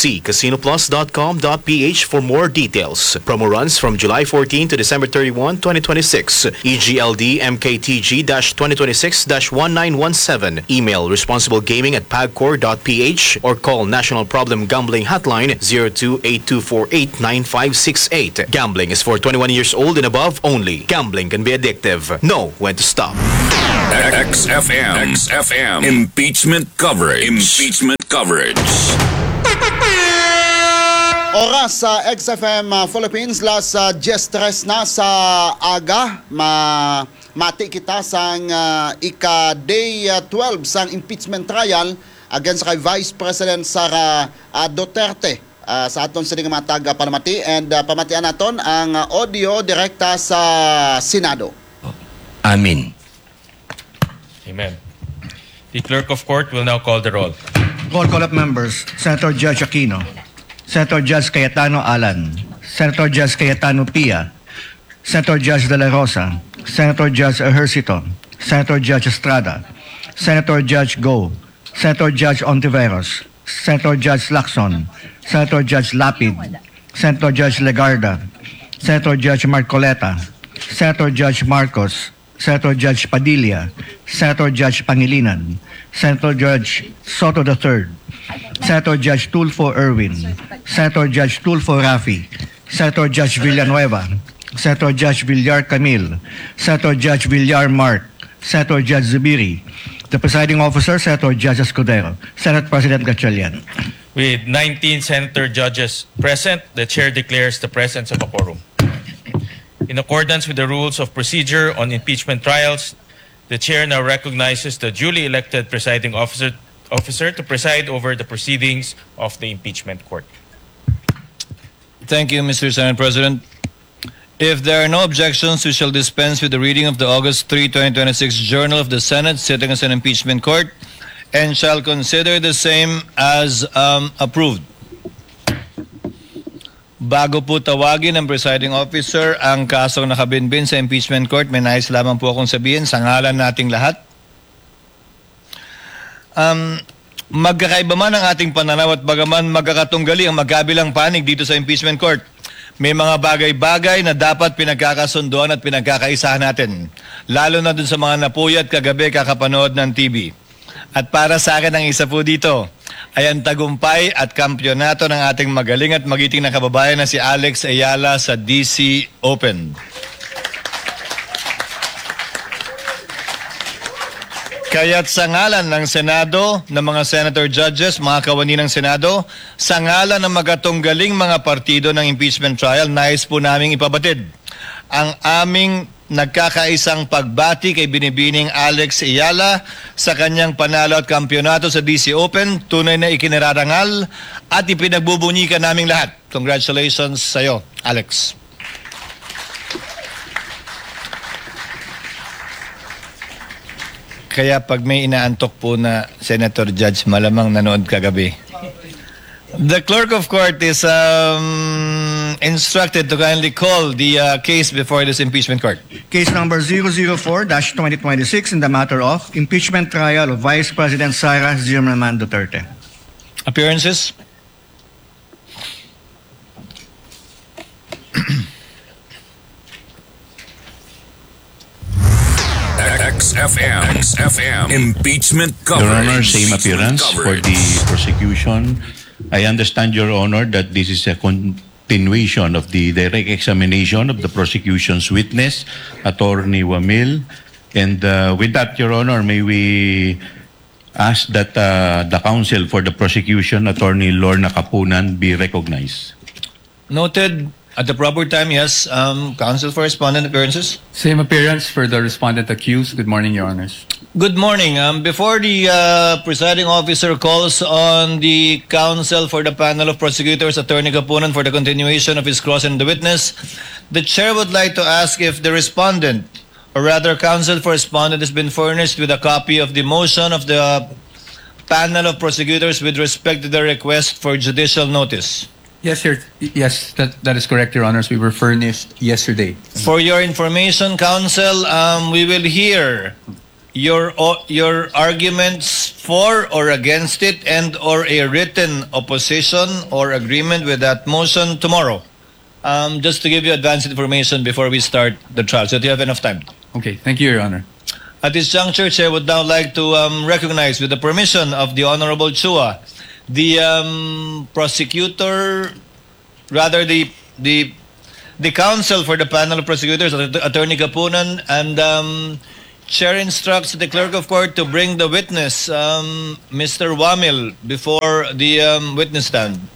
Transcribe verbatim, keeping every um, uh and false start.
See casino plus dot com dot p h for more details. Promo runs from July fourteenth to December thirty-first, twenty twenty-six. E G L D M K T G twenty twenty-six dash nineteen seventeen. Email responsiblegaming at pagcor dot p h or call National Problem Gambling Hotline zero two eight two four eight nine five six eight. Gambling is for twenty-one years old and above only. Gambling can be addictive. Know when to stop. X F M. X F M. Impeachment coverage. Impeachment coverage. Oras sa X F M uh, Philippines las uh, Jestres na sa aga ma mati kita sang uh, ika day uh, twelve sang impeachment trial against kay Vice President Sara uh, Duterte uh, sa aton sa matag uh, panamati and uh, pamatian naton ang uh, audio direkta sa Senado. Amin. Amen. The clerk of court will now call the roll. Roll call of members. Senator Judge Aquino, Senator Judge Cayetano Alan, Senator Judge Cayetano Pia, Senator Judge De La Rosa, Senator Judge Ejercito, Senator Judge Estrada, Senator Judge Go, Senator Judge Ontiveros, Senator Judge Lacson, Senator Judge Lapid, Senator Judge Legarda, Senator Judge Marcoleta, Senator Judge Marcos, Senator Judge Padilla, Senator Judge Pangilinan, Senator Judge Soto the third, Senator Judge Tulfo Erwin, Senator Judge Tulfo Rafi, Senator Judge Villanueva, Senator Judge Villar Camille, Senator Judge Villar Mark, Senator Judge Zubiri, the presiding officer, Senator Judge Escudero, Senate President Gatchalian. With nineteen senator judges present, the chair declares the presence of a quorum. In accordance with the rules of procedure on impeachment trials, the chair now recognizes the duly elected presiding officer, officer to preside over the proceedings of the impeachment court. Thank you, Mister Senate President. If there are no objections, we shall dispense with the reading of the August third, twenty twenty-six Journal of the Senate sitting as an impeachment court and shall consider the same as um, approved. Bago po tawagin ng presiding officer ang kasong nakabinbin sa impeachment court, may nais lamang po akong sabihin sa ngalan nating lahat. Um, magkakaiba man ang ating pananaw at bagaman magkakatunggali ang magkabilang panig dito sa impeachment court, may mga bagay-bagay na dapat pinagkakasunduan at pinagkakaisahan natin. Lalo na dun sa mga napuyat kagabi kakapanood ng T V. At para sa akin ang isa po dito ay ang tagumpay at kampyonato ng ating magaling at magiting na kababayan na si Alex Ayala sa D C Open. Kaya't sa ngalan ng Senado, ng mga senator judges, mga kawani ng Senado, sa ngalan ng magatunggaling mga partido ng impeachment trial, nais po naming ipabatid ang aming nagkakaisang pagbati kay Binibining Alex Ayala sa kanyang panalo at kampyonato sa D C Open. Tunay na ikinararangal at ipinagbubunyikan naming lahat. Congratulations sa iyo, Alex. Kaya pag may inaantok po na Senator Judge, malamang nanood kagabi. The clerk of court is um, instructed to kindly call the uh, case before this impeachment court. Case number zero zero four dash twenty twenty-six in the matter of impeachment trial of Vice President Sara Zimmerman Duterte. Appearances? X F M. X F M. Impeachment coverage. Your Honor, same appearance for the prosecution. I understand, Your Honor, that this is a continuation of the direct examination of the prosecution's witness, Attorney Wamil. And uh, with that, Your Honor, may we ask that uh, the counsel for the prosecution, Attorney Lorna Kapunan, be recognized. Noted. At the proper time, yes. Um, counsel for respondent appearances. Same appearance for the respondent accused. Good morning, Your Honors. Good morning. Um, before the uh, presiding officer calls on the counsel for the panel of prosecutors, Attorney Kapunan, for the continuation of his crossing the witness, the chair would like to ask if the respondent, or rather counsel for respondent, has been furnished with a copy of the motion of the panel of prosecutors with respect to the request for judicial notice. Yes, sir. Yes, that, that is correct, Your Honors. We were furnished yesterday. For your information, counsel, um, we will hear your o- your arguments for or against it and or a written opposition or agreement with that motion tomorrow. Um, just to give you advance information before we start the trial, so that you have enough time. Okay, thank you, Your Honor. At this juncture, Chair would now like to um, recognize, with the permission of the Honorable Chua, the um, prosecutor, rather the the the counsel for the panel of prosecutors, Attorney Kapunan, and um, Chair instructs the clerk of court to bring the witness, um, Mister Wamil, before the um, witness stand.